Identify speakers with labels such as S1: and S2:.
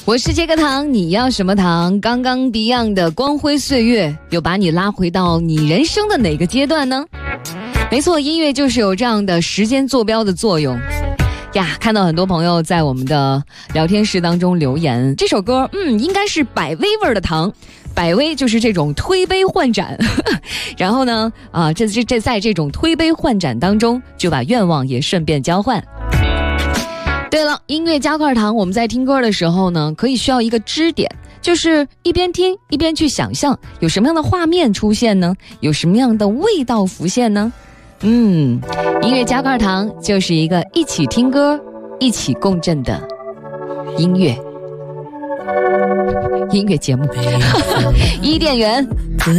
S1: 我是杰克糖，你要什么糖？刚刚 Beyond 的光辉岁月又把你拉回到你人生的哪个阶段呢？没错，音乐就是有这样的时间坐标的作用呀。看到很多朋友在我们的聊天室当中留言，这首歌应该是百威味的糖，百威就是这种推杯换盏然后呢这在这种推杯换盏当中就把愿望也顺便交换。对了，音乐加块糖，我们在听歌的时候呢，可以需要一个支点，就是一边听一边去想象有什么样的画面出现呢？有什么样的味道浮现呢？音乐加块糖就是一个一起听歌一起共振的音乐节目伊甸园